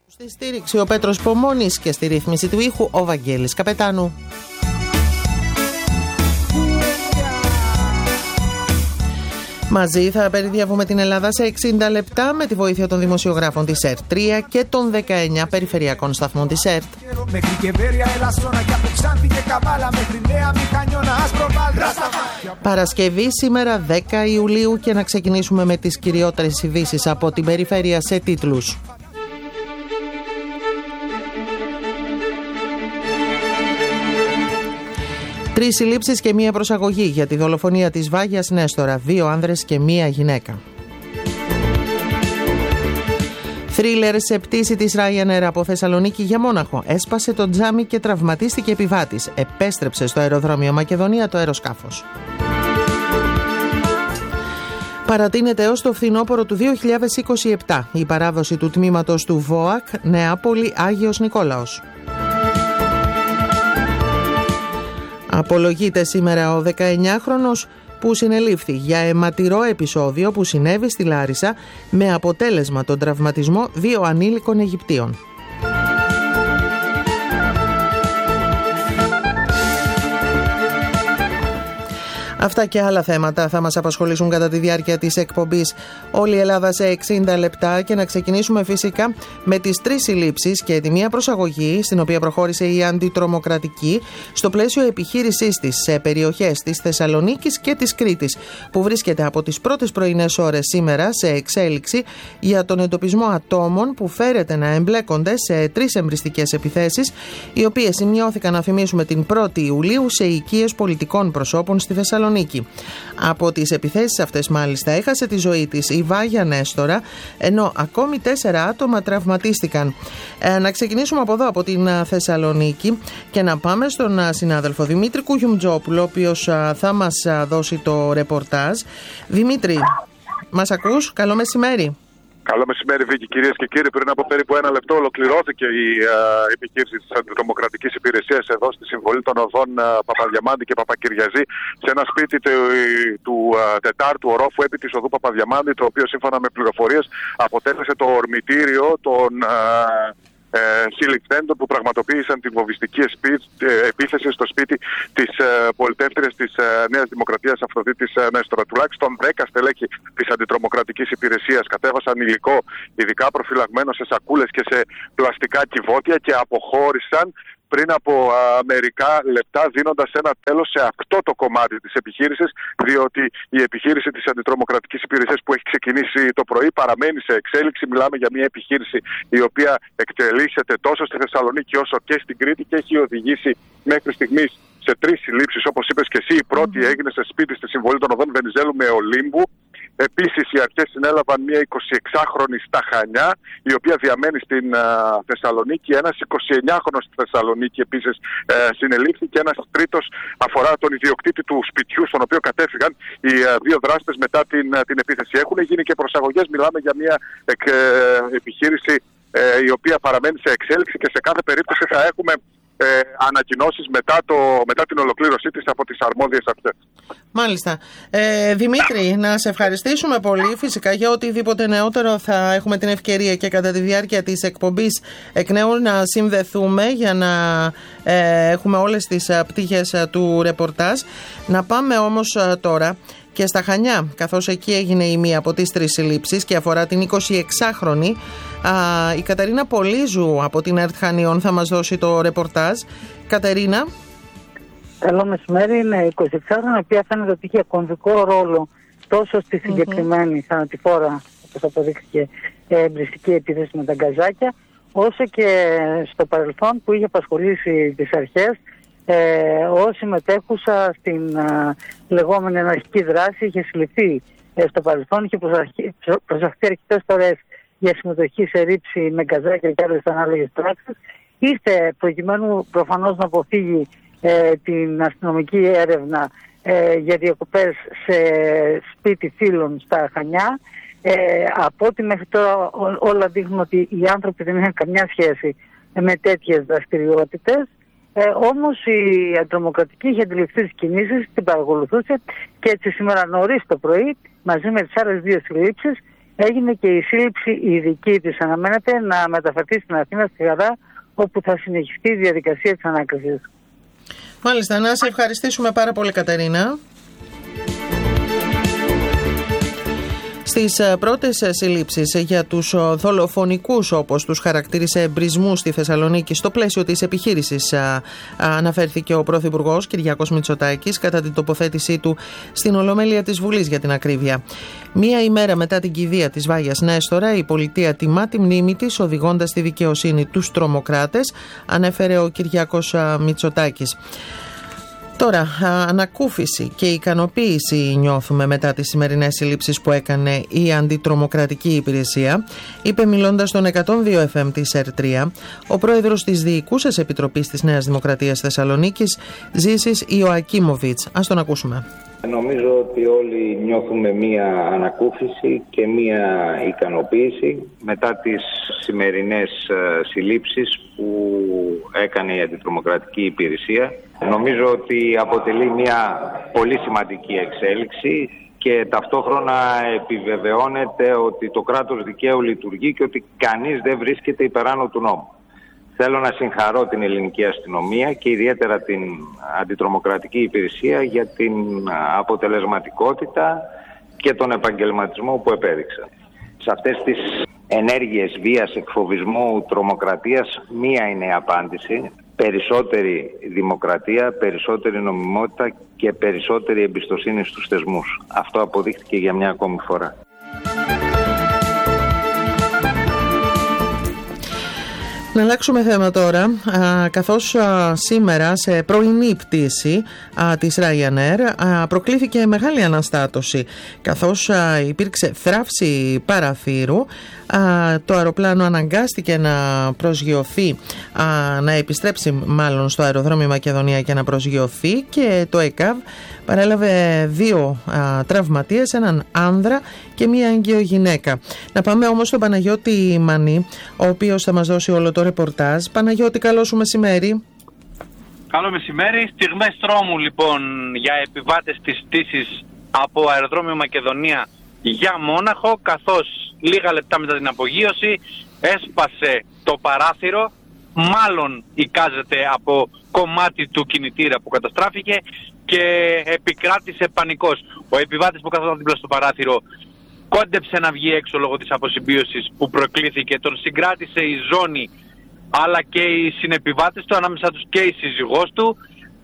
Στη στήριξη ο Πέτρος Πομώνης και στη ρύθμιση του ήχου ο Βαγγέλης Καπετάνου. Μαζί θα περιδιαβούμε την Ελλάδα σε 60 λεπτά με τη βοήθεια των δημοσιογράφων της ΕΡΤ3 και των 19 περιφερειακών σταθμών της ΕΡΤ. Παρασκευή σήμερα 10 Ιουλίου και να ξεκινήσουμε με τις κυριότερες ειδήσεις από την περιφέρεια σε τίτλους. Τρεις συλλήψεις και μία προσαγωγή για τη δολοφονία της Βάγιας Νέστορα, 2 άνδρες και μία γυναίκα. Θρίλερ σε πτήση της Ryanair από Θεσσαλονίκη για Μόναχο. Έσπασε το τζάμι και τραυματίστηκε επιβάτης. Επέστρεψε στο αεροδρόμιο Μακεδονία το αεροσκάφος. Παρατείνεται έως το φθινόπωρο του 2027 η παράδοση του τμήματος του ΒΟΑΚ Νεάπολη Άγιος Νικόλαος. Απολογείται σήμερα ο 19χρονος που συνελήφθη για αιματηρό επεισόδιο που συνέβη στη Λάρισα με αποτέλεσμα τον τραυματισμό 2 ανήλικων Αιγυπτίων. Αυτά και άλλα θέματα θα μας απασχολήσουν κατά τη διάρκεια της εκπομπής Όλη η Ελλάδα σε 60 λεπτά και να ξεκινήσουμε φυσικά με τις 3 συλλήψεις και τη μία προσαγωγή στην οποία προχώρησε η αντιτρομοκρατική στο πλαίσιο επιχείρησής της σε περιοχές της Θεσσαλονίκης και της Κρήτης που βρίσκεται από τις πρώτες πρωινές ώρες σήμερα σε εξέλιξη για τον εντοπισμό ατόμων που φέρεται να εμπλέκονται σε 3 εμπριστικές επιθέσεις οι οποίες σημειώθηκαν να θυμίσουμε την 1η Ιουλίου σε οικίες πολιτικών προσώπων στη Θεσσαλονίκη. Από τις επιθέσεις αυτές μάλιστα έχασε τη ζωή της η Βάγια Νέστορα, ενώ ακόμη 4 άτομα τραυματίστηκαν. Να ξεκινήσουμε από εδώ, από την Θεσσαλονίκη και να πάμε στον συνάδελφο Δημήτρη Κουγιουμτζόπουλο, ο οποίος θα μας δώσει το ρεπορτάζ. Δημήτρη, μας ακούς? Καλό μεσημέρι. Καλό μεσημέρι, Βίκη, κυρίες και κύριοι. Πριν από περίπου 1 λεπτό ολοκληρώθηκε η επιχείρηση της αντιτρομοκρατικής υπηρεσίας εδώ στη συμβολή των οδών Παπαδιαμάντη και Παπακυριαζή σε ένα σπίτι του 4ου ορόφου επί της οδού Παπαδιαμάντη, το οποίο σύμφωνα με πληροφορίες αποτέλεσε το ορμητήριο των συλληφθέντων που πραγματοποίησαν την βομβιστική επίθεση στο σπίτι της πολιτεύτριας της Νέας Δημοκρατίας Αφροδίτης Νέστορα. Τουλάχιστον 10 στελέχη της αντιτρομοκρατικής υπηρεσίας κατέβασαν υλικό ειδικά προφυλαγμένο σε σακούλες και σε πλαστικά κυβότια και αποχώρησαν πριν από μερικά λεπτά, δίνοντας ένα τέλος σε αυτό το κομμάτι της επιχείρησης, διότι η επιχείρηση της αντιτρομοκρατικής υπηρεσίας που έχει ξεκινήσει το πρωί παραμένει σε εξέλιξη. Μιλάμε για μια επιχείρηση η οποία εκτελήσεται τόσο στη Θεσσαλονίκη όσο και στην Κρήτη και έχει οδηγήσει μέχρι στιγμής σε 3 συλλήψεις, όπως είπες και εσύ. Η πρώτη έγινε σε σπίτι στη συμβολή των οδών Βενιζέλου με Ολύμπου. Επίσης, οι αρχές συνέλαβαν μια 26χρονη στα Χανιά, η οποία διαμένει στην Θεσσαλονίκη. Ένας 29χρονος στη Θεσσαλονίκη επίσης συνελήφθη και ένας τρίτος αφορά τον ιδιοκτήτη του σπιτιού, στον οποίο κατέφυγαν οι 2 δράστες μετά την επίθεση. Έχουν γίνει και προσαγωγές. Μιλάμε για μια επιχείρηση η οποία παραμένει σε εξέλιξη και σε κάθε περίπτωση θα έχουμε ανακοινώσεις μετά την ολοκλήρωσή της από τις αρμόδιες αρχές. Μάλιστα. Δημήτρη, να σε ευχαριστήσουμε πολύ φυσικά για οτιδήποτε νεότερο θα έχουμε την ευκαιρία και κατά τη διάρκεια της εκπομπής εκ νέου να συνδεθούμε για να έχουμε όλες τις πτυχές του ρεπορτάζ. Να πάμε όμως τώρα και στα Χανιά, καθώς εκεί έγινε η μία από τις 3 συλλήψεις και αφορά την 26χρονη. Η Κατερίνα Πολύζου από την ΕΡΤ Χανίων θα μας δώσει το ρεπορτάζ. Κατερίνα. Καλό μεσημέρι. Είναι 26χρονη, η οποία φαίνεται ότι είχε κομβικό ρόλο τόσο στη συγκεκριμένη θανατηφόρα, όπως αποδείχθηκε, εμπριστική επίθεση με τα γκαζάκια, όσο και στο παρελθόν που είχε απασχολήσει τις αρχές ως συμμετέχουσα στην λεγόμενη αναρχική δράση. Είχε συλληφθεί στο παρελθόν, είχε προσαχθεί αρκετές φορές για συμμετοχή σε ρήψη με γκαζάκια και άλλες ανάλογες πράξεις. Ήρθε προκειμένου προφανώς να αποφύγει την αστυνομική έρευνα για διακοπές σε σπίτι φίλων στα Χανιά. Από ό,τι μέχρι τώρα όλα δείχνουν ότι οι άνθρωποι δεν είχαν καμιά σχέση με τέτοιες δραστηριότητες. Όμως η αντιτρομοκρατική είχε αντιληφθεί τις κινήσεις, την παρακολουθούσε και έτσι σήμερα νωρίς το πρωί μαζί με τις άλλες 2 συλλήψεις έγινε και η σύλληψη ειδική της. Αναμένεται να μεταφερθεί στην Αθήνα, στη Γαδά, όπου θα συνεχιστεί η διαδικασία της ανάκρισης. Μάλιστα, να σε ευχαριστήσουμε πάρα πολύ, Κατερίνα. Στις πρώτες συλλήψεις για τους δολοφονικούς, όπως τους χαρακτήρισε, εμπρισμούς στη Θεσσαλονίκη στο πλαίσιο της επιχείρησης, αναφέρθηκε ο Πρωθυπουργός Κυριάκος Μητσοτάκης κατά την τοποθέτησή του στην Ολομέλεια της Βουλής, για την ακρίβεια. Μία ημέρα μετά την κηδεία της Βάγιας Νέστορα, η πολιτεία τιμά τη μνήμη της, οδηγώντας στη δικαιοσύνη τους τρομοκράτες, ανέφερε ο Κυριάκος Μητσοτάκης. Τώρα, ανακούφιση και ικανοποίηση νιώθουμε μετά τις σημερινές συλλήψεις που έκανε η Αντιτρομοκρατική Υπηρεσία, είπε μιλώντας στον 102 FM της ΕΡΤΡΙΑ ο πρόεδρος της Διοικούσας Επιτροπής της Νέας Δημοκρατίας Θεσσαλονίκης, Ζήσης Ιωακίμοβιτς. Ας τον ακούσουμε. Νομίζω ότι όλοι νιώθουμε μία ανακούφιση και μία ικανοποίηση μετά τις σημερινές συλλήψεις που έκανε η Αντιτρομοκρατική Υπηρεσία. Νομίζω ότι αποτελεί μία πολύ σημαντική εξέλιξη και ταυτόχρονα επιβεβαιώνεται ότι το κράτος δικαίου λειτουργεί και ότι κανείς δεν βρίσκεται υπεράνω του νόμου. Θέλω να συγχαρώ την ελληνική αστυνομία και ιδιαίτερα την Αντιτρομοκρατική Υπηρεσία για την αποτελεσματικότητα και τον επαγγελματισμό που επέδειξαν. Σε αυτές τις ενέργειες βίας, εκφοβισμού, τρομοκρατίας, μία είναι η απάντηση. Περισσότερη δημοκρατία, περισσότερη νομιμότητα και περισσότερη εμπιστοσύνη στους θεσμούς. Αυτό αποδείχθηκε για μια ακόμη φορά. Να αλλάξουμε θέμα τώρα, καθώς σήμερα σε πρωινή πτήση της Ryanair προκλήθηκε μεγάλη αναστάτωση, καθώς υπήρξε θράψη παραθύρου. Το αεροπλάνο αναγκάστηκε να προσγειωθεί, να επιστρέψει μάλλον στο αεροδρόμιο Μακεδονία και να προσγειωθεί, και το ΕΚΑΒ παρέλαβε 2 τραυματίες, έναν άνδρα και μία έγκυο γυναίκα. Να πάμε όμως στον Παναγιώτη Μανή, ο οποίος θα μας δώσει όλο το ρεπορτάζ. Παναγιώτη, καλό σου μεσημέρι. Καλό μεσημέρι. Στιγμές τρόμου λοιπόν για επιβάτες της πτήσης από αεροδρόμιο Μακεδονία για Μόναχο, καθώς λίγα λεπτά μετά την απογείωση έσπασε το παράθυρο, μάλλον εικάζεται από κομμάτι του κινητήρα που καταστράφηκε, και επικράτησε πανικός. Ο επιβάτης που καθόταν δίπλα στο παράθυρο κόντεψε να βγει έξω λόγω της αποσυμπίωσης που προκλήθηκε. Τον συγκράτησε η ζώνη αλλά και οι συνεπιβάτες του, ανάμεσα τους και η σύζυγός του.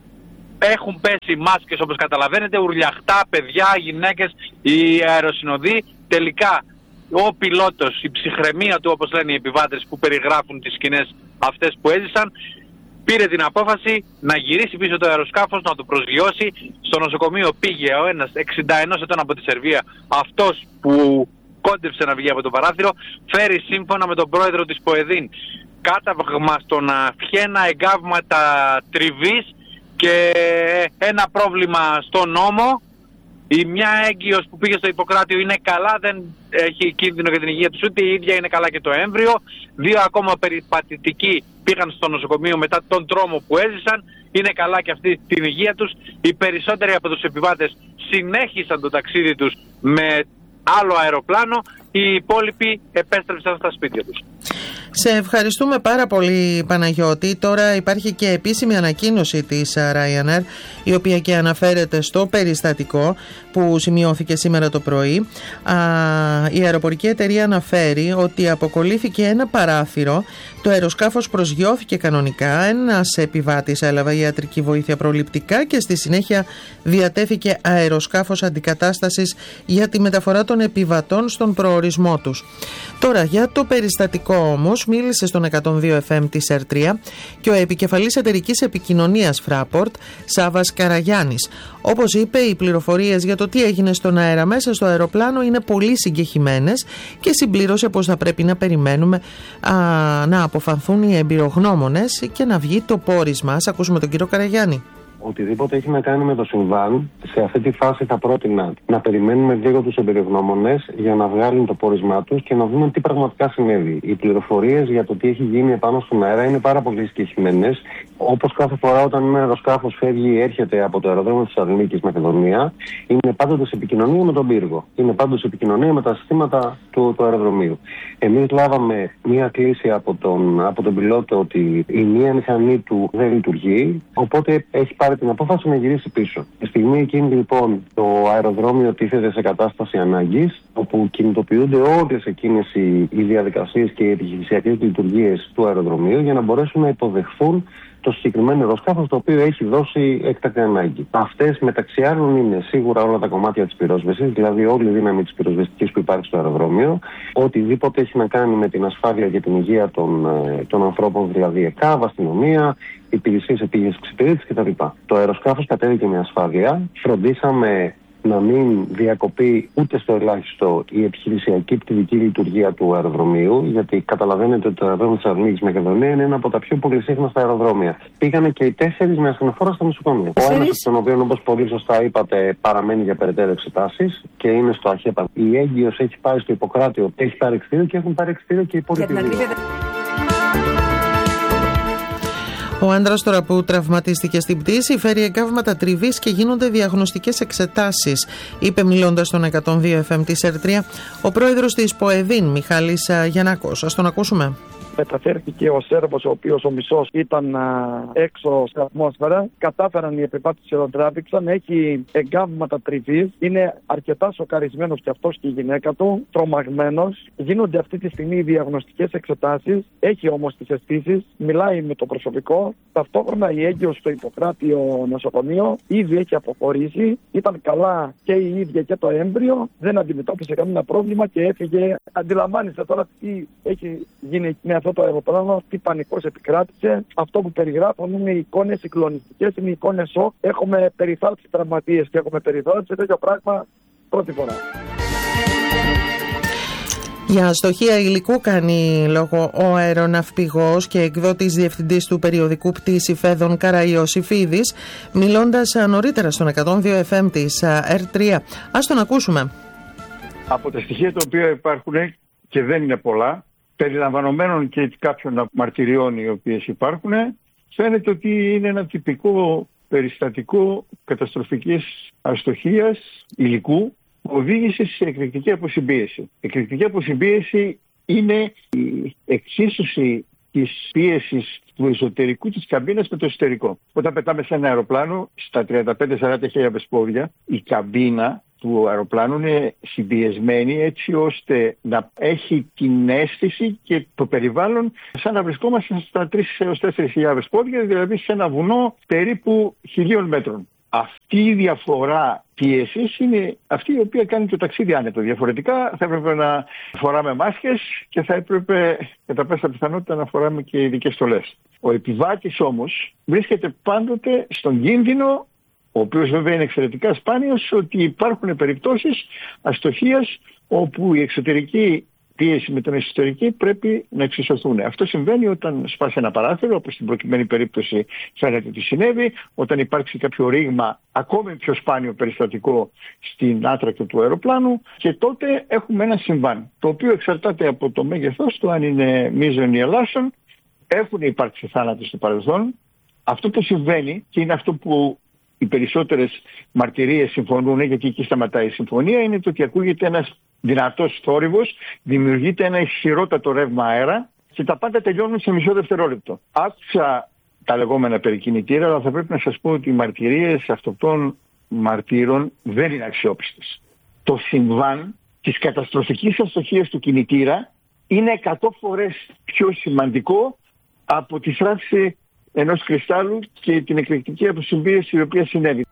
Έχουν πέσει μάσκες, όπως καταλαβαίνετε, ουρλιαχτά, παιδιά, γυναίκες, οι αεροσυνοδοί. Τελικά ο πιλότος, η ψυχραιμία του, όπως λένε οι επιβάτες που περιγράφουν τις σκηνές αυτές που έζησαν, πήρε την απόφαση να γυρίσει πίσω το αεροσκάφος, να το προσγειώσει. Στο νοσοκομείο πήγε ο ένας 61 ετών από τη Σερβία, αυτός που κόντεψε να βγει από το παράθυρο, φέρει σύμφωνα με τον πρόεδρο της ΠΟΕΔΗΝ κάταγμα στον φιένα, εγκάβματα τριβής και ένα πρόβλημα στο νόμο. Η μια έγκυος που πήγε στο Ιπποκράτιο είναι καλά, δεν έχει κίνδυνο για την υγεία τους, ούτε η ίδια είναι καλά και το έμβριο. 2 ακόμα περιπατητικοί πήγαν στο νοσοκομείο μετά τον τρόμο που έζησαν, είναι καλά και αυτή την υγεία τους. Οι περισσότεροι από τους επιβάτες συνέχισαν το ταξίδι τους με άλλο αεροπλάνο, οι υπόλοιποι επέστρεψαν στα σπίτια τους. Σε ευχαριστούμε πάρα πολύ, Παναγιώτη. Τώρα υπάρχει και επίσημη ανακοίνωση της Ryanair, η οποία και αναφέρεται στο περιστατικό που σημειώθηκε σήμερα το πρωί. Η αεροπορική εταιρεία αναφέρει ότι αποκολλήθηκε ένα παράθυρο, το αεροσκάφος προσγειώθηκε κανονικά, ένας επιβάτης έλαβε ιατρική βοήθεια προληπτικά και στη συνέχεια διατέθηκε αεροσκάφος αντικατάστασης για τη μεταφορά των επιβατών στον προορισμό τους. Τώρα, για το περιστατικό όμως μίλησε στον 102 FM της ΕΡΤΡΙΑ και ο επικεφαλής εταιρικής επικοινωνίας Fraport, Σάββας Καραγιάννης. Όπως είπε, οι πληροφορίες για το τι έγινε στον αέρα μέσα στο αεροπλάνο είναι πολύ συγκεχημένες και συμπλήρωσε πως θα πρέπει να περιμένουμε να αποφανθούν οι εμπειρογνώμονες και να βγει το πόρισμα. Ας ακούσουμε τον κύριο Καραγιάννη. Οτιδήποτε έχει να κάνει με το συμβάν, σε αυτή τη φάση θα πρότεινα να περιμένουμε λίγο τους εμπειρογνώμονες για να βγάλουν το πόρισμά τους και να δούμε τι πραγματικά συνέβη. Οι πληροφορίες για το τι έχει γίνει επάνω στον αέρα είναι πάρα πολύ συγκεκριμένες. Όπως κάθε φορά όταν ένα αεροσκάφος φεύγει ή έρχεται από το αεροδρόμιο της Θεσσαλονίκης Μακεδονία, είναι πάντοτε σε επικοινωνία με τον πύργο. Είναι πάντοτε σε επικοινωνία με τα συστήματα του αεροδρομίου. Εμείς λάβαμε μία κλήση από τον πιλότο ότι η μία μηχανή του δεν λειτουργεί, οπότε έχει πάρει την απόφαση να γυρίσει πίσω. Στη στιγμή εκείνη λοιπόν το αεροδρόμιο τίθεται σε κατάσταση ανάγκης, όπου κινητοποιούνται όλες εκείνες οι διαδικασίες και οι επιχειρησιακές λειτουργίες του αεροδρομίου για να μπορέσουν να υποδεχθούν το συγκεκριμένο αεροσκάφος το οποίο έχει δώσει έκτακτη ανάγκη. Αυτές μεταξύ άλλων είναι σίγουρα όλα τα κομμάτια της πυρόσβεσης, δηλαδή όλη η δύναμη της πυροσβεστικής που υπάρχει στο αεροδρόμιο, οτιδήποτε έχει να κάνει με την ασφάλεια και την υγεία των ανθρώπων, δηλαδή ΕΚΑΒ, αστυνομία, υπηρεσίες επίγειας εξυπηρέτησης κτλ. Το αεροσκάφος κατέβηκε με ασφάλεια. Φροντίσαμε να μην διακοπεί ούτε στο ελάχιστο η επιχειρησιακή πτυτική λειτουργία του αεροδρομίου, γιατί καταλαβαίνετε ότι το αεροδρόμιο της Θεσσαλονίκης Μακεδονία είναι ένα από τα πιο πολυσύχναστα αεροδρόμια. Πήγανε και οι 4 με ασθενοφόρα στα νοσοκομεία. Ο ένας από τον οποίο, όπως πολύ σωστά είπατε, παραμένει για περαιτέρω εξετάσεις και είναι στο ΑΧΕΠΑ. Η έγκυος έχει πάει στο Ιπποκράτιο, έχει πάρει εξτήριο και έχουν πάρει εξτήριο και οι υπόλοιποι. Ο άντρας τώρα που τραυματίστηκε στην πτήση φέρει εγκάβματα τριβής και γίνονται διαγνωστικές εξετάσεις, είπε μιλώντας στον 102 FM της ΕΡΤΡΙΑ ο πρόεδρος της ΠΟΕΔΗΝ, Μιχάλης Γιαννάκος. Ας τον ακούσουμε. Μεταφέρθηκε ο Σέρβος, ο οποίος ο μισός ήταν έξω στην ατμόσφαιρα. Κατάφεραν οι επιβάτες, τον τράβηξαν. Έχει εγκάβματα τριβής. Είναι αρκετά σοκαρισμένος και αυτός και η γυναίκα του. Τρομαγμένος. Γίνονται αυτή τη στιγμή διαγνωστικές εξετάσεις. Έχει όμως τις αισθήσεις. Μιλάει με το προσωπικό. Ταυτόχρονα η έγκυος στο Ιπποκράτιο νοσοκομείο ήδη έχει αποχωρήσει. Ήταν καλά και η ίδια και το έμβριο. Δεν αντιμετώπισε κανένα πρόβλημα και έφυγε. Αντιλαμβάνεστε τώρα τι έχει γίνει με αυτό το αεροπλάνο, τι πανικός επικράτησε. Αυτό που περιγράφουν είναι εικόνες συγκλονιστικές, είναι εικόνες σοκ. Έχουμε περιθάλψει τραυματίες και έχουμε περιθάλψει τέτοιο πράγμα πρώτη φορά. Για αστοχία υλικού κάνει λόγο ο αεροναυπηγός και εκδότης διευθυντής του περιοδικού Πτήση Φέδων Καραϊωσήφιδης, μιλώντας νωρίτερα στον 102 FM της ΕΡΤΡΙΑ. Ας τον ακούσουμε. Από τα στοιχεία τα οποία υπάρχουν και δεν είναι πολλά, περιλαμβανομένων και κάποιων μαρτυριών οι οποίες υπάρχουν, φαίνεται ότι είναι ένα τυπικό περιστατικό καταστροφικής αστοχίας υλικού που οδήγησε σε εκρηκτική αποσυμπίεση. Η εκρηκτική αποσυμπίεση είναι η εξίσωση της πίεσης του εσωτερικού της καμπίνας με το εσωτερικό. Όταν πετάμε σε ένα αεροπλάνο στα 35-40 χιλιάδες πόδια, η καμπίνα του αεροπλάνου είναι συμπιεσμένη έτσι ώστε να έχει την αίσθηση και το περιβάλλον σαν να βρισκόμαστε στα 3-4 πόδια, δηλαδή σε ένα βουνό περίπου 1.000 μέτρων. Αυτή η διαφορά πίεσης είναι αυτή η οποία κάνει το ταξίδι άνετο. Διαφορετικά θα έπρεπε να φοράμε μάσκες και θα έπρεπε κατά πάσα πιθανότητα να φοράμε και ειδικές στολές. Ο επιβάτης όμως βρίσκεται πάντοτε στον κίνδυνο, ο οποίος βέβαια είναι εξαιρετικά σπάνιος, ότι υπάρχουν περιπτώσεις αστοχίας όπου η εξωτερική πίεση με την εσωτερική πρέπει να εξισωθούν. Αυτό συμβαίνει όταν σπάσει ένα παράθυρο, όπως στην προκειμένη περίπτωση φαίνεται ότι συνέβη, όταν υπάρξει κάποιο ρήγμα ακόμη πιο σπάνιο περιστατικό στην άτρακτο του αεροπλάνου, και τότε έχουμε ένα συμβάν, το οποίο εξαρτάται από το μέγεθός του, αν είναι μείζον ή ελάσσον. Έχουν υπάρξει θάνατοι στο παρελθόν. Αυτό που συμβαίνει, και είναι αυτό που οι περισσότερες μαρτυρίες συμφωνούν, γιατί εκεί σταματάει η συμφωνία, είναι το ότι ακούγεται ένας δυνατός θόρυβος, δημιουργείται ένα ισχυρότατο ρεύμα αέρα και τα πάντα τελειώνουν σε μισό δευτερόλεπτο. Άκουσα τα λεγόμενα περί κινητήρα, αλλά θα πρέπει να σας πω ότι οι μαρτυρίες αυτών των μαρτύρων δεν είναι αξιόπιστες. Το συμβάν της καταστροφικής αστοχίας του κινητήρα είναι 100 φορές πιο σημαντικό από τη θράψη ενός κρυστάλλου και την εκρηκτική αποσυμπίεση η οποία συνέβη.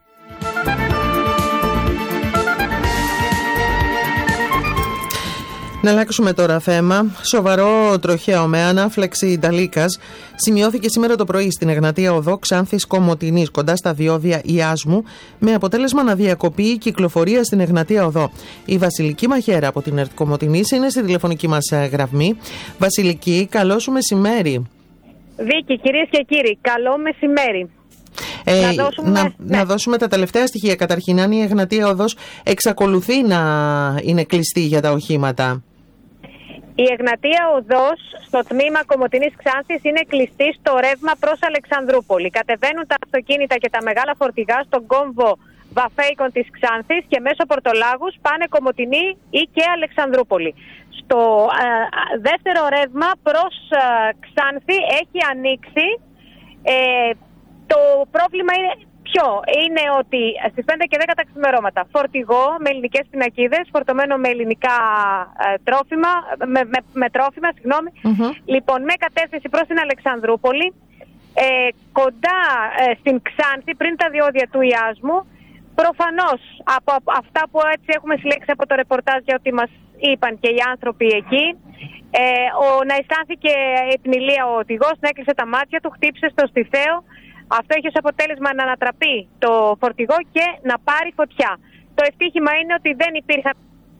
Να αλλάξουμε τώρα θέμα. Σοβαρό τροχαίο με ανάφλεξη Ιταλίκας σημειώθηκε σήμερα το πρωί στην Εγνατία Οδό Ξάνθης Κομοτηνής, κοντά στα διόδια Ιάσμου, με αποτέλεσμα να διακοπεί η κυκλοφορία στην Εγνατία Οδό. Η Βασιλική Μαχαίρα από την ΕΡΤ Κομοτηνής είναι στη τηλεφωνική μας γραμμή. Βασιλική, καλό σου μεσημέρι. Βίκη, κυρίες και κύριοι, καλό μεσημέρι. Να δώσουμε τα τελευταία στοιχεία. Καταρχήν, αν η Εγνατία Οδός εξακολουθεί να είναι κλειστή για τα οχήματα. Η Εγνατία Οδός στο τμήμα Κομοτηνής Ξάνθης είναι κλειστή στο ρεύμα προς Αλεξανδρούπολη. Κατεβαίνουν τα αυτοκίνητα και τα μεγάλα φορτηγά στον κόμβο Βαφέικον της Ξάνθης και μέσω Πορτολάγους πάνε Κομοτηνή ή και Αλεξανδρούπολη. Στο δεύτερο ρεύμα προς Ξάνθη έχει ανοίξει. Το πρόβλημα είναι ποιο? Είναι ότι στις 5 και 10 τα ξημερώματα φορτηγό με ελληνικές πινακίδες, φορτωμένο με ελληνικά τρόφιμα, με τρόφιμα, λοιπόν, με κατεύθυνση προς την Αλεξανδρούπολη, κοντά στην Ξάνθη, πριν τα διόδια του Ιάσμου. Προφανώς από αυτά που έτσι έχουμε συλλέξει από το ρεπορτάζ για ότι μας είπαν και οι άνθρωποι εκεί, να αισθάνθηκε επινηλία ο οδηγός, να έκλεισε τα μάτια του, χτύπησε στο στιθαίο. Αυτό έχει ως αποτέλεσμα να ανατραπεί το φορτηγό και να πάρει φωτιά. Το ευτύχημα είναι ότι δεν υπήρχαν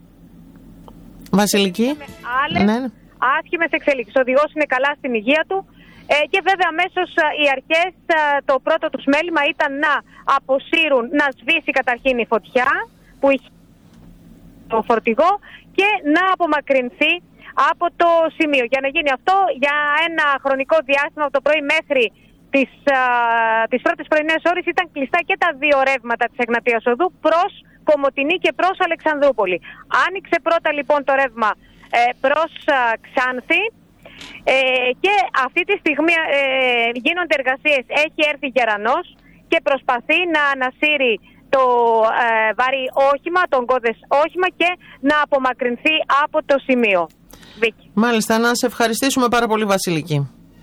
άλλες άσχημες εξελίξεις. Ο οδηγός είναι καλά στην υγεία του και βέβαια αμέσως οι αρχές, το πρώτο τους μέλημα ήταν να αποσύρουν, να σβήσει καταρχήν η φωτιά που είχε το φορτηγό και να απομακρυνθεί από το σημείο. Για να γίνει αυτό, για ένα χρονικό διάστημα από το πρωί μέχρι τις πρώτες πρωινές ώρες ήταν κλειστά και τα δύο ρεύματα της Εγνατίας Οδού προς Κομοτηνή και προς Αλεξανδρούπολη. Άνοιξε πρώτα λοιπόν το ρεύμα προς Ξάνθη και αυτή τη στιγμή γίνονται εργασίες. Έχει έρθει γερανός και προσπαθεί να ανασύρει το βαρύ όχημα, τον κώδες όχημα και να απομακρυνθεί από το σημείο. Βίκη. Μάλιστα, να σε ευχαριστήσουμε πάρα πολύ, Βασιλική.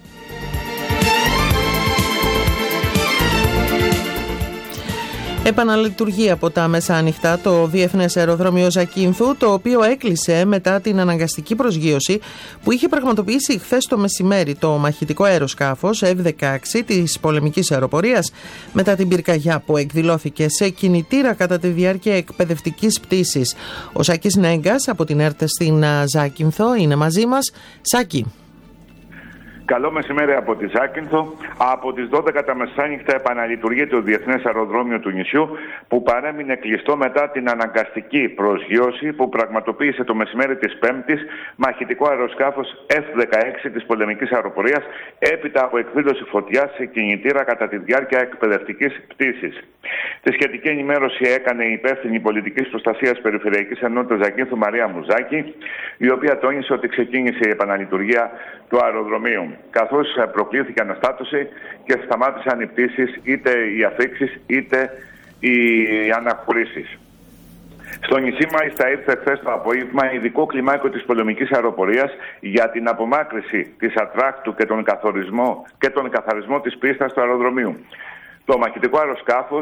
Επαναλειτουργεί από τα μεσάνυχτα το Διεθνές Αεροδρόμιο Ζακίνθου, το οποίο έκλεισε μετά την αναγκαστική προσγείωση που είχε πραγματοποιήσει χθες το μεσημέρι το μαχητικό αεροσκάφος F-16 της πολεμικής αεροπορίας μετά την πυρκαγιά που εκδηλώθηκε σε κινητήρα κατά τη διάρκεια εκπαιδευτικής πτήσης. Ο Σάκης Νέγκας από την ΕΡΤ στην Ζάκυνθο είναι μαζί μας. Σάκη. Καλό μεσημέρι από τη Ζάκυνθο. Από τις 12 τα μεσάνυχτα επαναλειτουργεί το Διεθνές Αεροδρόμιο του νησιού, που παρέμεινε κλειστό μετά την αναγκαστική προσγείωση που πραγματοποίησε το μεσημέρι της Πέμπτης μαχητικό αεροσκάφος F-16 της πολεμικής αεροπορίας έπειτα από εκδήλωση φωτιάς σε κινητήρα κατά τη διάρκεια εκπαιδευτικής πτήσης. Τη σχετική ενημέρωση έκανε η υπεύθυνη πολιτικής προστασίας Περιφερειακής Ενότητας Ζακύνθου Μαρία Μουζάκη, η οποία τόνισε ότι ξεκίνησε η επαναλειτουργία του αεροδρομίου, καθώς προκλήθηκε αναστάτωση και σταμάτησαν οι πτήσεις, είτε οι αφήξεις είτε οι αναχωρήσεις. Στο νησί μάλιστα ήρθε χθες το απόγευμα ειδικό κλιμάκιο της πολεμικής αεροπορίας για την απομάκρυνση της ατράκτου και τον καθαρισμό της πίστας του αεροδρομίου. Το μαχητικό αεροσκάφος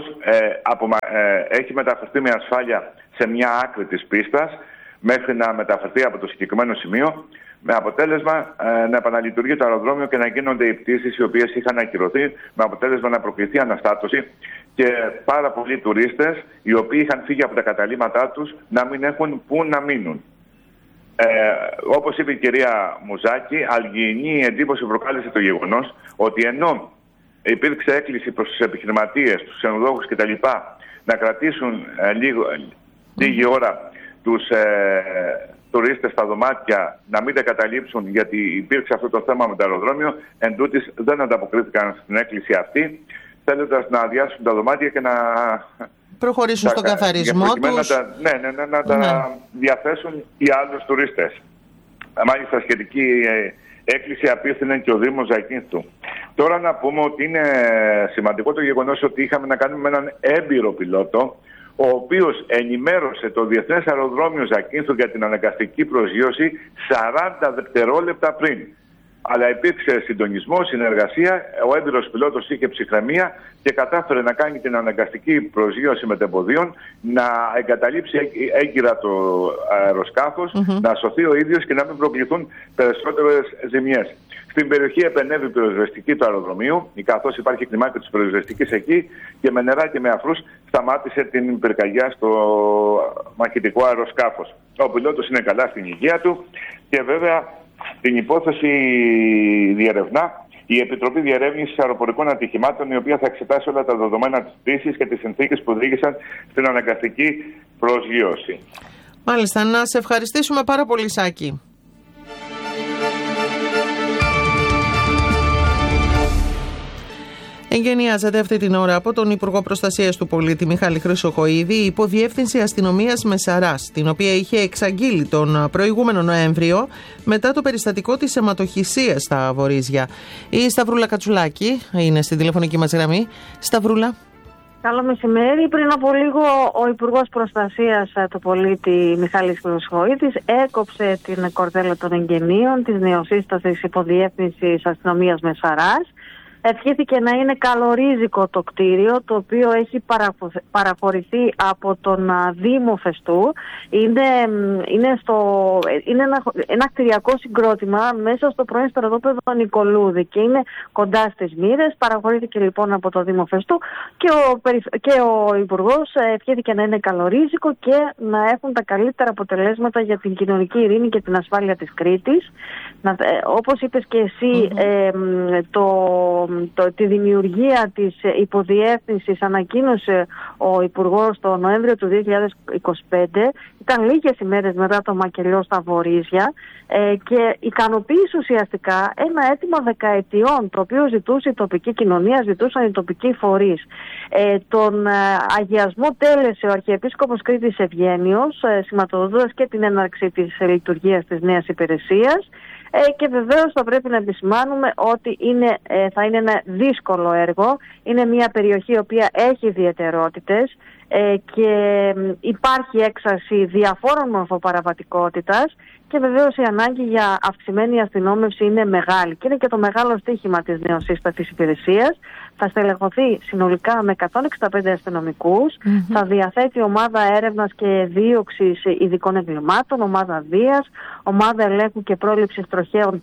έχει μεταφερθεί με ασφάλεια σε μια άκρη της πίστας μέχρι να μεταφερθεί από το συγκεκριμένο σημείο, με αποτέλεσμα να επαναλειτουργεί το αεροδρόμιο και να γίνονται οι πτήσεις οι οποίες είχαν ακυρωθεί, με αποτέλεσμα να προκληθεί αναστάτωση και πάρα πολλοί τουρίστες οι οποίοι είχαν φύγει από τα καταλύματά τους να μην έχουν πού να μείνουν. Όπως είπε η κυρία Μουζάκη, αλγιεινή εντύπωση προκάλεσε το γεγονός ότι ενώ υπήρξε έκκληση προς τους επιχειρηματίες, τους ξενοδόχους κτλ. Να κρατήσουν λίγη ώρα τους τουρίστες στα δωμάτια, να μην τα καταλήψουν, γιατί υπήρξε αυτό το θέμα με το αεροδρόμιο, εν τούτης δεν ανταποκρίθηκαν στην έκκληση αυτή, θέλοντας να αδειάσουν τα δωμάτια και να προχωρήσουν στον καθαρισμό τους. Να τα διαθέσουν οι άλλους τουρίστες. Μάλιστα σχετική έκκληση απίθυνε και ο Δήμος Ζακύνθου. Τώρα να πούμε ότι είναι σημαντικό το γεγονός ότι είχαμε να κάνουμε με έναν έμπειρο πιλότο, ο οποίος ενημέρωσε το Διεθνές Αεροδρόμιο Ζακύνθου για την αναγκαστική προσγείωση 40 δευτερόλεπτα πριν. Αλλά υπήρξε συντονισμό, συνεργασία, ο έμπειρος πιλότος είχε ψυχραιμία και κατάφερε να κάνει την αναγκαστική προσγείωση μετεμποδίων, να εγκαταλείψει έγκυρα το αεροσκάφος, να σωθεί ο ίδιος και να μην προκληθούν περισσότερες ζημιές. Στην περιοχή επενέβη η πυροσβεστική του αεροδρομίου, καθώς υπάρχει κλιμάκιο της πυροσβεστικής εκεί, και με νερά και με αφρούς σταμάτησε την πυρκαγιά στο μαχητικό αεροσκάφος. Ο πιλότος είναι καλά στην υγεία του και βέβαια την υπόθεση διερευνά η Επιτροπή Διερεύνησης Αεροπορικών Ατυχημάτων, η οποία θα εξετάσει όλα τα δεδομένα της πτήσης και τις συνθήκες που οδήγησαν στην αναγκαστική προσγείωση. Μάλιστα, να σε ευχαριστήσουμε πάρα πολύ, Σάκη. Εγγενιάζεται αυτή την ώρα από τον Υπουργό Προστασίας του Πολίτη Μιχάλη Χρυσοχοΐδη η Υποδιεύθυνση Αστυνομίας Μεσαράς, την οποία είχε εξαγγείλει τον προηγούμενο Νοέμβριο μετά το περιστατικό της αιματοχυσίας στα Βορίζια. Η Σταυρούλα Κατσουλάκη είναι στην τηλεφωνική μας γραμμή. Σταυρούλα. Καλό μεσημέρι. Πριν από λίγο ο Υπουργός Προστασίας του Πολίτη Μιχάλης Χρυσοχοΐδης έκοψε την κορδέλα των εγγενείων της νεοσύστασης Υποδιεύθυνσης Αστυνομίας Μεσαράς. Ευχήθηκε να είναι καλορίζικο το κτίριο, το οποίο έχει παραχωρηθεί από τον Δήμο Φεστού. Είναι ένα κτηριακό συγκρότημα μέσα στο πρώην στρατόπεδο Νικολούδη και είναι κοντά στις Μοίρες. Παραχωρήθηκε λοιπόν από το Δήμο Φεστού και ο Υπουργός ευχήθηκε να είναι καλορίζικο και να έχουν τα καλύτερα αποτελέσματα για την κοινωνική ειρήνη και την ασφάλεια της Κρήτης. Όπως είπες και εσύ, τη δημιουργία της υποδιεύθυνσης ανακοίνωσε ο Υπουργός το Νοέμβριο του 2025. Ήταν λίγες ημέρες μετά το μακελιό στα Βορίζια και ικανοποίησε ουσιαστικά ένα αίτημα δεκαετιών, το οποίο ζητούσε η τοπική κοινωνία, ζητούσαν οι τοπικοί φορείς. Τον αγιασμό τέλεσε ο Αρχιεπίσκοπος Κρήτης Ευγένιος, σηματοδοτώντας και την έναρξη της λειτουργίας της νέας υπηρεσίας. Και βεβαίως θα πρέπει να επισημάνουμε ότι θα είναι ένα δύσκολο έργο. Είναι μια περιοχή η οποία έχει ιδιαιτερότητες και υπάρχει έξαρση διαφόρων μορφοπαραβατικότητας και βεβαίως η ανάγκη για αυξημένη αστυνόμευση είναι μεγάλη και είναι και το μεγάλο στοίχημα της νεοσύστατης υπηρεσίας. Θα στελεχωθεί συνολικά με 165 αστυνομικούς, θα διαθέτει ομάδα έρευνας και δίωξης ειδικών εγκλημάτων, ομάδα βίας, ομάδα ελέγχου και πρόληψης τροχαίων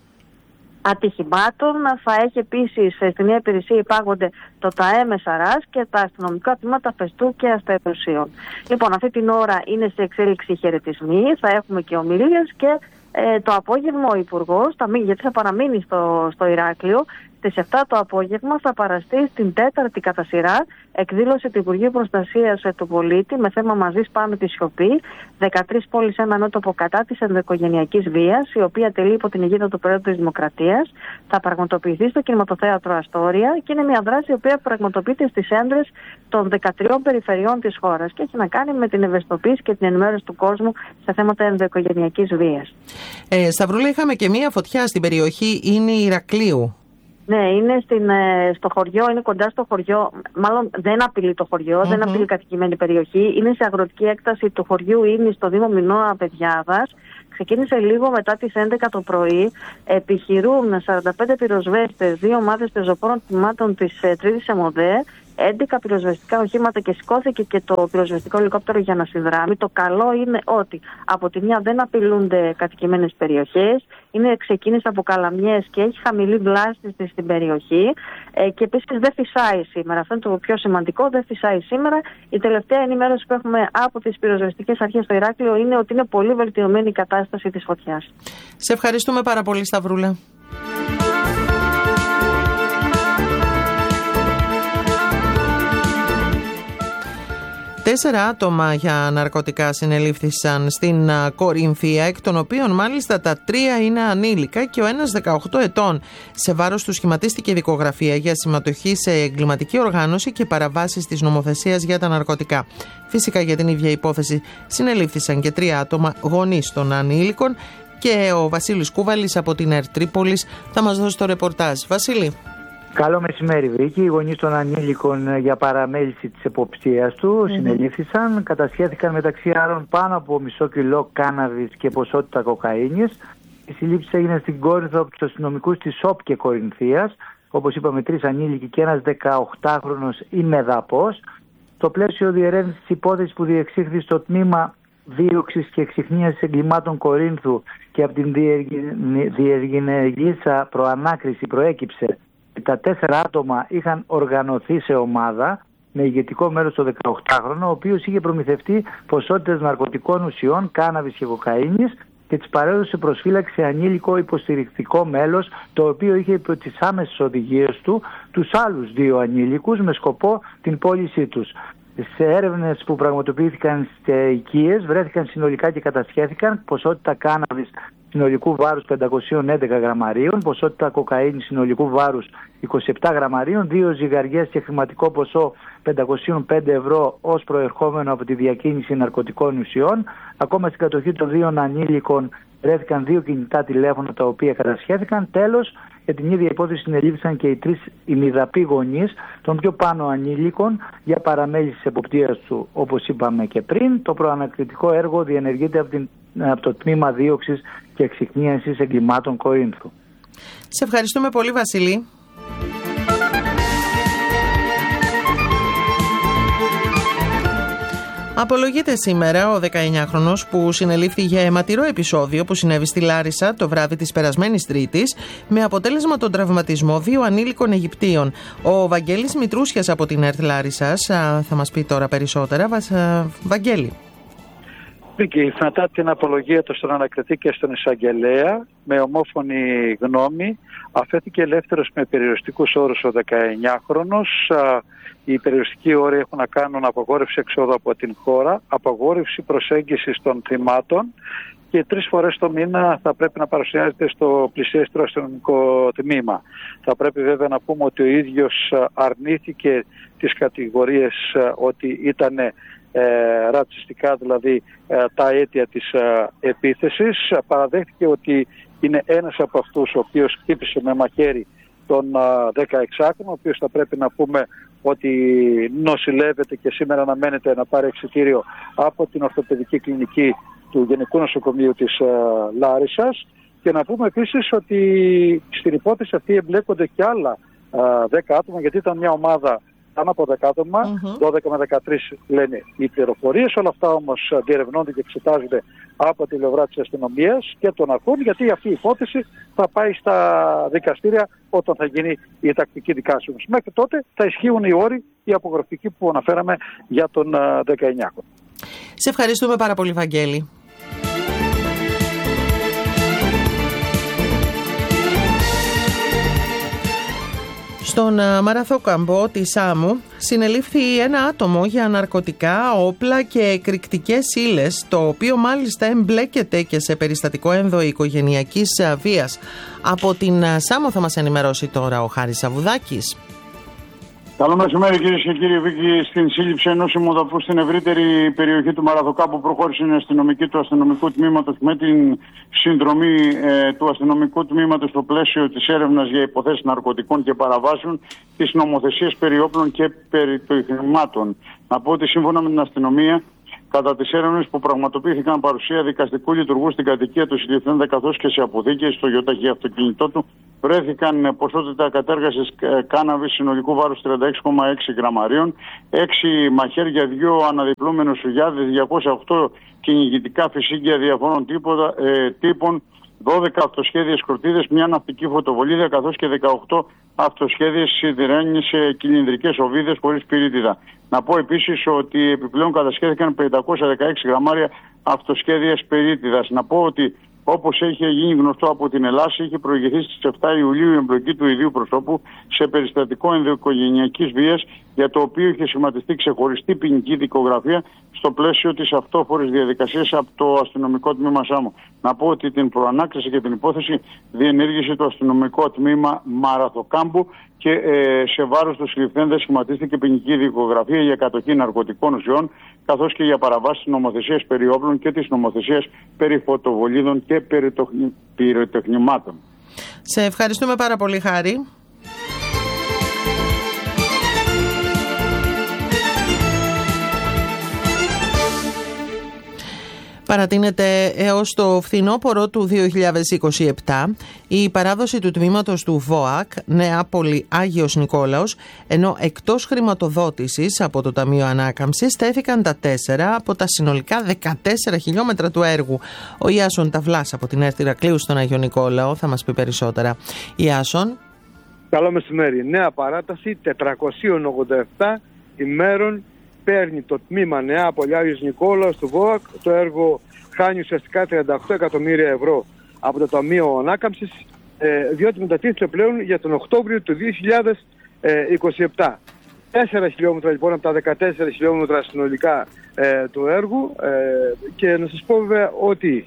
ατυχημάτων. Θα έχει επίσης στη νέα υπηρεσία υπάγονται το ΤΑΕ Μεσαράς και τα αστυνομικά τμήματα Φεστού και Αστερουσίων. Λοιπόν, αυτή την ώρα είναι σε εξέλιξη χαιρετισμοί, θα έχουμε και ομιλίες και το απόγευμα ο Υπουργός, γιατί θα παραμείνει στο Ηράκλειο, στις 7 το απόγευμα θα παραστεί στην 4η κατά σειρά εκδήλωση του Υπουργείου Προστασίας του Πολίτη με θέμα «Μαζί σπάμε τη σιωπή», 13 πόλεις ένα μέτωπο κατά της ενδοοικογενειακής βίας, η οποία τελεί υπό την αιγίδα του Προέδρου της Δημοκρατίας. Θα πραγματοποιηθεί στο Κινηματοθέατρο Αστόρια και είναι μια δράση η οποία πραγματοποιείται στις έδρες των 13 περιφερειών της χώρας και έχει να κάνει με την ευαισθητοποίηση και την ενημέρωση του κόσμου σε θέματα ενδοοικογενειακής βίας. Σταυρούλα, είχαμε και μια φωτιά στην περιοχή Ηρακλείου. Ναι, είναι στο χωριό, είναι κοντά στο χωριό. Μάλλον δεν απειλεί το χωριό, δεν απειλεί κατοικημένη περιοχή. Είναι σε αγροτική έκταση του χωριού, είναι στο Δήμο Μινώα Παιδιάδας. Ξεκίνησε λίγο μετά τις 11 το πρωί. Επιχειρούν 45 πυροσβέστες, 2 ομάδες πεζοπόρων τμήματων της 3ης ΕΜΟΔΕ, 11 πυροσβεστικά οχήματα και σηκώθηκε και το πυροσβεστικό ελικόπτερο για να συνδράμει. Το καλό είναι ότι από τη μια δεν απειλούνται κατοικημένες περιοχές, ξεκίνησε από καλαμιές και έχει χαμηλή βλάστηση στην περιοχή και επίσης δεν φυσάει σήμερα. Αυτό είναι το πιο σημαντικό, δεν φυσάει σήμερα. Η τελευταία ενημέρωση που έχουμε από τις πυροσβεστικές αρχές στο Ηράκλειο είναι ότι είναι πολύ βελτιωμένη η κατάσταση της φωτιάς. Σε ευχαριστούμε πάρα πολύ, Σταυρούλα. 4 άτομα για ναρκωτικά συνελήφθησαν στην Κορινθία, εκ των οποίων μάλιστα τα 3 είναι ανήλικα και ο ένας 18 ετών. Σε βάρος του σχηματίστηκε δικογραφία για συμμετοχή σε εγκληματική οργάνωση και παραβάσεις της νομοθεσίας για τα ναρκωτικά. Φυσικά για την ίδια υπόθεση συνελήφθησαν και 3 άτομα γονείς των ανήλικων και ο Βασίλης Κούβαλης από την Ερτρίπολης θα μας δώσει το ρεπορτάζ. Βασίλη. Καλό μεσημέρι, Βρήκη. Οι γονείς των ανήλικων για παραμέληση της εποπτείας του συνελήφθησαν. Κατασχέθηκαν μεταξύ άλλων πάνω από μισό κιλό κάναβης και ποσότητα κοκαίνης. Η σύλληψη έγινε στην Κόρινθο από τους αστυνομικούς της ΣΟΠ και Κορινθίας. Όπως είπαμε, 3 ανήλικοι και ένας 18χρονος ημεδαπός. Στο πλαίσιο διερεύνησης της υπόθεσης που διεξήχθη στο τμήμα δίωξης και εξυχνίασης εγκλημάτων Κορίνθου και από την διεργηνεργήσα προανάκριση προέκυψε τα 4 άτομα είχαν οργανωθεί σε ομάδα με ηγετικό μέρος το 18χρονο, ο οποίος είχε προμηθευτεί ποσότητες ναρκωτικών ουσιών, κάναβης και κοκαίνης και της παρέδωσε προσφύλαξη ανήλικο υποστηρικτικό μέλος, το οποίο είχε υπό τις άμεσες οδηγίες του τους άλλους 2 ανήλικους με σκοπό την πώλησή τους. Σε έρευνες που πραγματοποιήθηκαν σε οικίες βρέθηκαν συνολικά και κατασχέθηκαν ποσότητα κάναβης συνολικού βάρους 511 γραμμαρίων, ποσότητα κοκαίνης συνολικού βάρους 27 γραμμαρίων, 2 ζυγαριές και χρηματικό ποσό 505 ευρώ ως προερχόμενο από τη διακίνηση ναρκωτικών ουσιών. Ακόμα στην κατοχή των 2 ανήλικων βρέθηκαν 2 κινητά τηλέφωνα τα οποία κατασχέθηκαν. Τέλος, για την ίδια υπόθεση συνελήφθησαν και οι 3 ημιδαποί γονείς των πιο πάνω ανήλικων για παραμέληση της εποπτείας του, όπως είπαμε και πριν. Το προανακριτικό έργο διενεργείται από το Τμήμα Δίωξης και Εξυχνίασης Εγκλημάτων Κορίνθου. Σε ευχαριστούμε πολύ, Βασίλη. Απολογείται σήμερα ο 19χρονος που συνελήφθη για αιματηρό επεισόδιο που συνέβη στη Λάρισα το βράδυ της περασμένης Τρίτης με αποτέλεσμα τον τραυματισμό 2 ανήλικων Αιγυπτίων. Ο Βαγγέλης Μητρούσιας από την ΕΡΤ Λάρισσας θα μας πει τώρα περισσότερα. Βαγγέλη. Βίκη, μετά την απολογία του στον ανακριτή και στον εισαγγελέα, με ομόφωνη γνώμη, αφέθηκε ελεύθερος με περιοριστικούς όρους ο 19χρονος. Οι περιοριστικοί όροι έχουν να κάνουν απαγόρευση εξόδου από την χώρα, απαγόρευση προσέγγισης των θυμάτων και 3 φορές το μήνα θα πρέπει να παρουσιάζεται στο πλησιέστερο αστυνομικό τμήμα. Θα πρέπει βέβαια να πούμε ότι ο ίδιος αρνήθηκε τις κατηγορίες ότι ήταν ρατσιστικά, δηλαδή τα αίτια της επίθεσης. Παραδέχτηκε ότι είναι ένας από αυτούς ο οποίος χτύπησε με μαχαίρι τον 16χρονο, ο οποίος θα πρέπει να πούμε ότι νοσηλεύεται και σήμερα αναμένεται να πάρει εξιτήριο από την ορθοπαιδική κλινική του Γενικού Νοσοκομείου της Λάρισσας. Και να πούμε επίσης ότι στην υπόθεση αυτή εμπλέκονται και άλλα 10 άτομα, γιατί ήταν μια ομάδα πάνω από 10 άτομα, 12 με 13 λένε οι πληροφορίες. Όλα αυτά όμως διερευνώνται και εξετάζονται από τη πλευρά της αστυνομίας και των αρχών, γιατί αυτή η υπόθεση θα πάει στα δικαστήρια όταν θα γίνει η τακτική δικάσιμος. Μέχρι τότε θα ισχύουν οι όροι, οι απογραφικοί που αναφέραμε για τον 19χρονο. Σε ευχαριστούμε πάρα πολύ, Βαγγέλη. Στον Μαραθόκαμπο της Σάμου συνελήφθη ένα άτομο για ναρκωτικά, όπλα και εκρηκτικές ύλες, το οποίο μάλιστα εμπλέκεται και σε περιστατικό ενδοοικογενειακής βίας. Από την Σάμο θα μας ενημερώσει τώρα ο Χάρης Σαβουδάκης. Καλό μεσημέρι, κυρίες και κύριοι. Βίκη, στην σύλληψη ενός συμμοδαπού στην ευρύτερη περιοχή του Μαραθοκάμπου προχώρησε η αστυνομική του αστυνομικού τμήματος με την συνδρομή του αστυνομικού τμήματος στο πλαίσιο της έρευνας για υποθέσεις ναρκωτικών και παραβάσεων της νομοθεσίας περί όπλων και περί χρημάτων. Να πω ότι σύμφωνα με την αστυνομία, κατά τις έρευνες που πραγματοποιήθηκαν παρουσία δικαστικού λειτουργού στην κατοικία του συλληφθέντα καθώς και σε αποθήκες στο γιοταχή αυτοκίνητό του, βρέθηκαν ποσότητα κατέργασης κάναβης συνολικού βάρους 36,6 γραμμαρίων, 6 μαχαίρια, 2 αναδιπλούμενους σουγιάδες, 208 κυνηγητικά φυσίγγια διαφόρων τύπων, 12 αυτοσχέδιες κροτίδες, μια ναυτική φωτοβολίδα καθώς και 18 αυτοσχέδιες σιδηρένιες κυλινδρικές οβίδες χωρίς πυρίτιδα. Να πω επίσης ότι επιπλέον κατασχέθηκαν 516 γραμμάρια αυτοσχέδιας πυρίτιδας. Να πω ότι, όπως έχει γίνει γνωστό από την Ελλάδα, είχε προηγηθεί στις 7 Ιουλίου η εμπλοκή του ιδίου προσώπου σε περιστατικό ενδοοικογενειακής βίας, για το οποίο είχε σχηματιστεί ξεχωριστή ποινική δικογραφία στο πλαίσιο της αυτόφορης διαδικασίας από το αστυνομικό τμήμα Σάμου. Να πω ότι την προανάκριση και την υπόθεση διενέργησε το αστυνομικό τμήμα Μαραθοκάμπου και σε βάρος του συλληφθέντα σχηματίστηκε ποινική δικογραφία για κατοχή ναρκωτικών ουσιών, καθώς και για παραβάσεις της νομοθεσίας περί όπλων και της νομοθεσίας περί φωτοβολίδων και περί πυροτεχνημάτων. Σε ευχαριστούμε πάρα πολύ, Χάρη. Παρατείνεται έως το φθινόπωρο του 2027 η παράδοση του τμήματος του ΒΟΑΚ Νεάπολη Άγιος Νικόλαος, ενώ εκτός χρηματοδότησης από το Ταμείο Ανάκαμψης στέθηκαν τα 4 από τα συνολικά 14 χιλιόμετρα του έργου. Ο Ιάσον Ταυλάς από την ΕΡΤ Ηρακλείου στον Άγιο Νικόλαο θα μας πει περισσότερα. Ιάσον. Καλό μεσημέρι. Νέα παράταση 487 ημέρων παίρνει το τμήμα Νεάπολη Άγιος Νικόλαος του ΒΟΑΚ το έργο χάνει ουσιαστικά 38 εκατομμύρια ευρώ από το Ταμείο Ανάκαμψης, διότι μετατίθεται πλέον για τον Οκτώβριο του 2027. 4 χιλιόμετρα λοιπόν από τα 14 χιλιόμετρα συνολικά του έργου, και να σας πω βέβαια ότι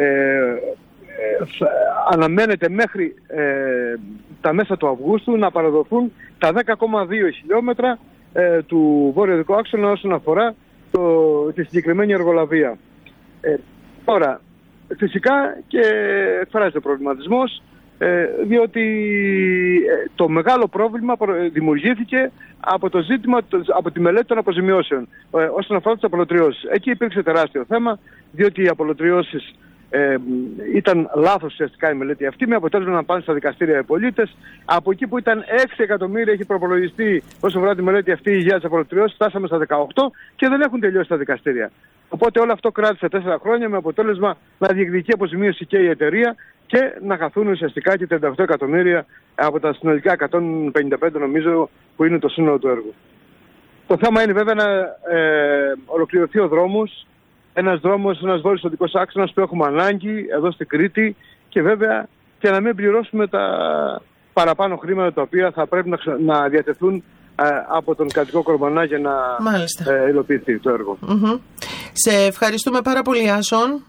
αναμένεται μέχρι τα μέσα του Αυγούστου να παραδοθούν τα 10,2 χιλιόμετρα του βορειοδυτικού άξονα όσον αφορά τη συγκεκριμένη εργολαβία. Τώρα, φυσικά και εκφράζεται προβληματισμός, διότι το μεγάλο πρόβλημα δημιουργήθηκε από το ζήτημα, από τη μελέτη των αποζημιώσεων όσον αφορά τις απολωτριώσεις. Εκεί υπήρξε τεράστιο θέμα, διότι οι απολωτριώσεις ήταν λάθος ουσιαστικά η μελέτη αυτή, με αποτέλεσμα να πάνε στα δικαστήρια οι πολίτες. Από εκεί που ήταν 6 εκατομμύρια έχει προπολογιστεί όσον αφορά τη μελέτη αυτή για τις απολωτριώσεις, φτάσαμε στα 18 και δεν έχουν τελειώσει τα δικαστήρια. Οπότε όλο αυτό κράτησε 4 χρόνια, με αποτέλεσμα να διεκδικεί αποζημίωση και η εταιρεία και να χαθούν ουσιαστικά και 38 εκατομμύρια από τα συνολικά 155 νομίζω που είναι το σύνολο του έργου. Το θέμα είναι βέβαια να ολοκληρωθεί ο δρόμος, ένας βόρειος οδικός άξονας που έχουμε ανάγκη εδώ στην Κρήτη, και βέβαια και να μην πληρώσουμε τα παραπάνω χρήματα τα οποία θα πρέπει να διατεθούν από τον κρατικό κορμανά για να υλοποιηθεί το έργο. Σε ευχαριστούμε πάρα πολύ, Άσον.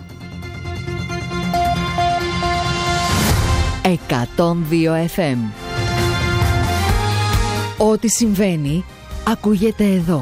102 FM. Ό,τι συμβαίνει ακούγεται εδώ.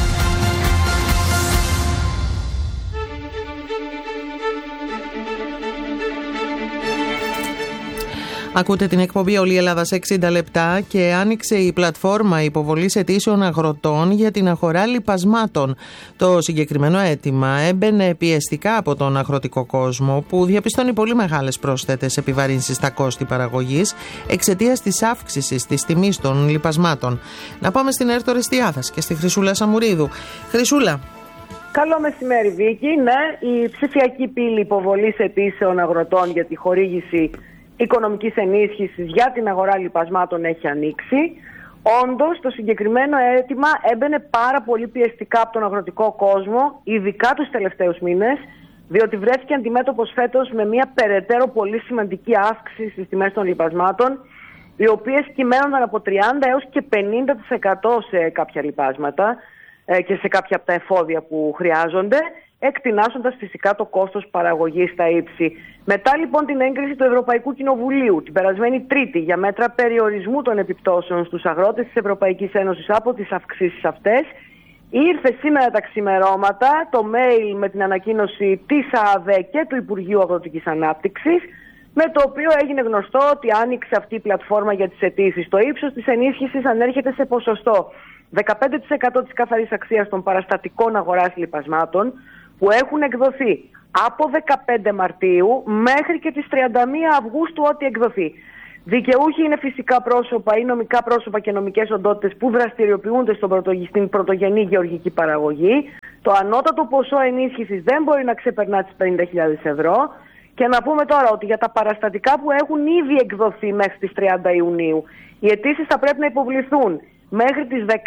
Ακούτε την εκπομπή «Όλη η Ελλάδα σε 60 λεπτά» και άνοιξε η πλατφόρμα υποβολής αιτήσεων αγροτών για την αγορά λιπασμάτων. Το συγκεκριμένο αίτημα έμπαινε πιεστικά από τον αγροτικό κόσμο, που διαπιστώνει πολύ μεγάλες πρόσθετες επιβαρύνσεις στα κόστη παραγωγής εξαιτίας της αύξησης της τιμής των λιπασμάτων. Να πάμε στην ΕΡΤ Ορεστιάδας και στη Χρυσούλα Σαμουρίδου. Χρυσούλα. Καλό μεσημέρι, Βίκη. Ναι, η ψηφιακή πύλη υποβολής αιτήσεων αγροτών για τη χορήγηση οικονομικής ενίσχυσης για την αγορά λιπασμάτων έχει ανοίξει. Όντως, το συγκεκριμένο αίτημα έμπαινε πάρα πολύ πιεστικά από τον αγροτικό κόσμο, ειδικά τους τελευταίους μήνες, διότι βρέθηκε αντιμέτωπος φέτος με μια περαιτέρω πολύ σημαντική αύξηση στις τιμές των λιπασμάτων, οι οποίες κυμαίνονταν από 30% έως και 50% σε κάποια λιπάσματα και σε κάποια από τα εφόδια που χρειάζονται, εκτινάσσοντας φυσικά το κόστος παραγωγής στα ύψη. Μετά λοιπόν την έγκριση του Ευρωπαϊκού Κοινοβουλίου την περασμένη Τρίτη για μέτρα περιορισμού των επιπτώσεων στους αγρότες της Ευρωπαϊκής Ένωσης από τις αυξήσεις αυτές, ήρθε σήμερα τα ξημερώματα το mail με την ανακοίνωση της ΑΑΔΕ και του Υπουργείου Αγροτικής Ανάπτυξης, με το οποίο έγινε γνωστό ότι άνοιξε αυτή η πλατφόρμα για τις αιτήσεις. Το ύψος της ενίσχυσης ανέρχεται σε ποσοστό 15% της καθαρής αξίας των παραστατικών αγοράς λιπασμάτων, που έχουν εκδοθεί από 15 Μαρτίου μέχρι και τις 31 Αυγούστου ό,τι εκδοθεί. Δικαιούχοι είναι φυσικά πρόσωπα ή νομικά πρόσωπα και νομικές οντότητες που δραστηριοποιούνται στην πρωτογενή γεωργική παραγωγή. Το ανώτατο ποσό ενίσχυσης δεν μπορεί να ξεπερνά τις 50.000 ευρώ. Και να πούμε τώρα ότι για τα παραστατικά που έχουν ήδη εκδοθεί μέχρι τις 30 Ιουνίου, οι αιτήσεις θα πρέπει να υποβληθούν μέχρι τις 19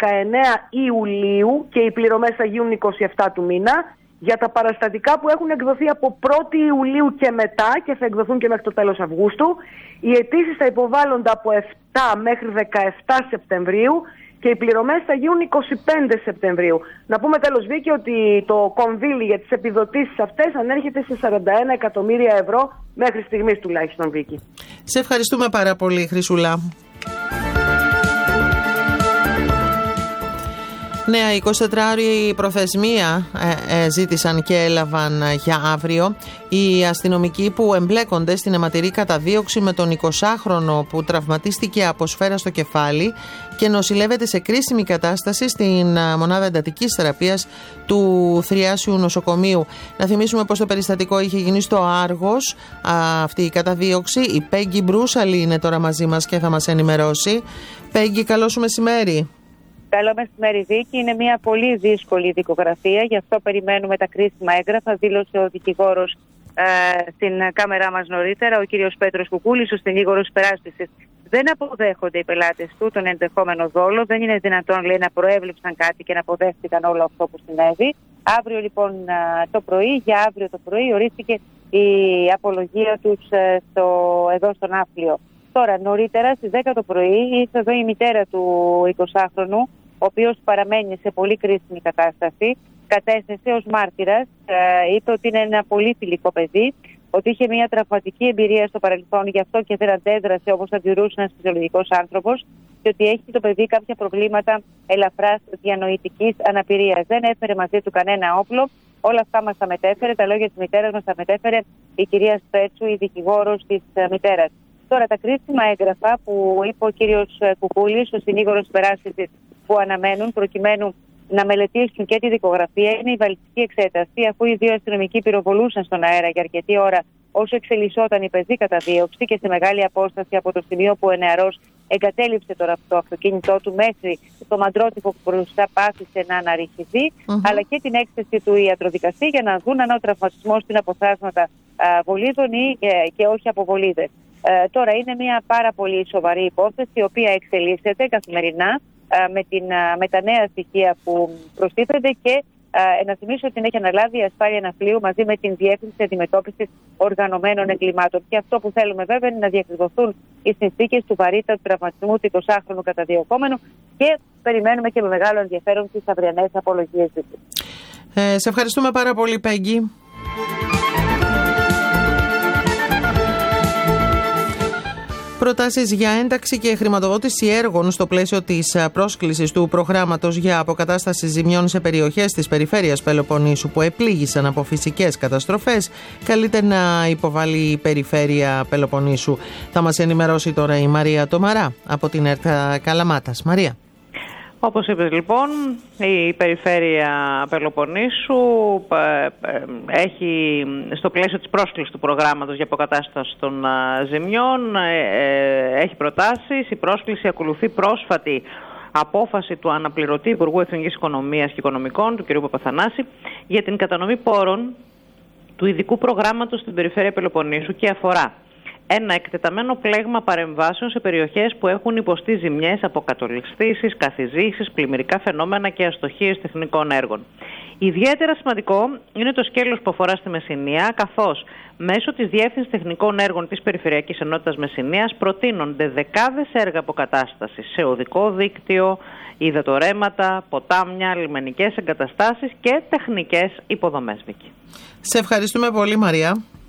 Ιουλίου και οι πληρωμές θα γίνουν 27 του μήνα. Για τα παραστατικά που έχουν εκδοθεί από 1η Ιουλίου και μετά και θα εκδοθούν και μέχρι το τέλος Αυγούστου, οι αιτήσεις θα υποβάλλονται από 7 μέχρι 17 Σεπτεμβρίου και οι πληρωμές θα γίνουν 25 Σεπτεμβρίου. Να πούμε τέλος, Βίκη, ότι το κονδύλι για τις επιδοτήσεις αυτές ανέρχεται σε 41 εκατομμύρια ευρώ μέχρι στιγμής τουλάχιστον, Βίκη. Σε ευχαριστούμε πάρα πολύ, Χρυσούλα. Νέα 24ωρη προθεσμία ζήτησαν και έλαβαν για αύριο οι αστυνομικοί που εμπλέκονται στην αιματηρή καταδίωξη με τον 20χρονο που τραυματίστηκε από σφαίρα στο κεφάλι και νοσηλεύεται σε κρίσιμη κατάσταση στην μονάδα εντατικής θεραπείας του Θριάσιου Νοσοκομείου. Να θυμίσουμε πως το περιστατικό είχε γίνει στο Άργος, αυτή η καταδίωξη. Η Πέγγι Μπρούσαλη είναι τώρα μαζί μας και θα μας ενημερώσει. Πέγγι, καλό σου μεσημέρι. Καλό μεσημέρι, Βίκη. Είναι μια πολύ δύσκολη δικογραφία, γι' αυτό περιμένουμε τα κρίσιμα έγγραφα. Δήλωσε ο δικηγόρος στην κάμερά μας νωρίτερα, ο κύριος Πέτρος Κουκούλης, ο συνήγορος υπεράσπισης. Δεν αποδέχονται οι πελάτες του τον ενδεχόμενο δόλο. Δεν είναι δυνατόν, λέει, να προέβλεψαν κάτι και να αποδέχτηκαν όλο αυτό που συνέβη. Αύριο λοιπόν το πρωί, για αύριο το πρωί ορίστηκε η απολογία τους εδώ στον Ναύπλιο. Τώρα νωρίτερα στις 10 το πρωί ήρθε εδώ η μητέρα του 20χρονου, ο οποίος παραμένει σε πολύ κρίσιμη κατάσταση. Κατέθεσε ως μάρτυρας, είπε ότι είναι ένα πολύ φιλικό παιδί, ότι είχε μια τραυματική εμπειρία στο παρελθόν, γι' αυτό και δεν αντέδρασε όπως αντιδρούσε ένας φυσιολογικός άνθρωπος, και ότι έχει το παιδί κάποια προβλήματα ελαφράς διανοητικής αναπηρίας. Δεν έφερε μαζί του κανένα όπλο. Όλα αυτά μας τα μετέφερε, τα λόγια της μητέρας μας τα μετέφερε η κυρία Σπέτσου, η δικηγόρος της μητέρας. Τώρα, τα κρίσιμα έγγραφα που είπε ο κύριος Κουκούλης, ο συνήγορος υπεράσπισης, που αναμένουν προκειμένου να μελετήσουν και τη δικογραφία, είναι η βαλιστική εξέταση, αφού οι δύο αστυνομικοί πυροβολούσαν στον αέρα για αρκετή ώρα όσο εξελισσόταν η πεζή καταδίωξη και σε μεγάλη απόσταση από το σημείο που ο νεαρός εγκατέλειψε το αυτοκίνητό του μέχρι το μαντρότυπο που μπροστά πάθησε να αναρριχηθεί, αλλά και την έκθεση του ιατροδικαστή για να δουν αν ο τραυματισμός είναι από θράσματα βολίδων ή και όχι από βολίδες. Τώρα είναι μια πάρα πολύ σοβαρή υπόθεση, η οποία εξελίσσεται καθημερινά με τα νέα στοιχεία που προστίθενται, και να θυμίσω ότι την έχει αναλάβει η ασφάλεια ναυπλίου μαζί με την Διεύθυνση Αντιμετώπισης Οργανωμένων Εγκλημάτων. Και αυτό που θέλουμε βέβαια είναι να διακριβωθούν οι συνθήκες του βαρύτατου τραυματισμού του 20χρονου καταδιωκόμενου, και περιμένουμε και με μεγάλο ενδιαφέρον τις αυριανές απολογίες του. Σε ευχαριστούμε πάρα πολύ, Πέγγι. Προτάσεις για ένταξη και χρηματοδότηση έργων στο πλαίσιο της πρόσκλησης του προγράμματος για αποκατάσταση ζημιών σε περιοχές της περιφέρειας Πελοποννήσου που επλήγησαν από φυσικές καταστροφές καλείται να υποβάλει η περιφέρεια Πελοποννήσου. Θα μας ενημερώσει τώρα η Μαρία Τομαρά από την ΕΡΤ Καλαμάτας. Μαρία. Όπως είπες λοιπόν, η περιφέρεια Πελοποννήσου έχει στο πλαίσιο της πρόσκλησης του προγράμματος για αποκατάσταση των ζημιών έχει προτάσεις. Η πρόσκληση ακολουθεί πρόσφατη απόφαση του αναπληρωτή Υπουργού Εθνικής Οικονομίας και Οικονομικών, του κ. Παπαθανάση, για την κατανομή πόρων του ειδικού προγράμματος στην περιφέρεια Πελοποννήσου και αφορά ένα εκτεταμένο πλέγμα παρεμβάσεων σε περιοχές που έχουν υποστεί ζημιές από κατολιστήσεις, καθιζήσεις, πλημμυρικά φαινόμενα και αστοχίες τεχνικών έργων. Ιδιαίτερα σημαντικό είναι το σκέλος που αφορά στη Μεσσηνία, καθώς μέσω της Διεύθυνσης Τεχνικών Έργων της Περιφερειακής Ενότητας Μεσσηνίας προτείνονται δεκάδες έργα αποκατάστασης σε οδικό δίκτυο, υδατορρέματα, ποτάμια, λιμενικές εγκαταστάσεις και τεχνικές υποδομές. Σε ευχαριστούμε πολύ, Μαρία.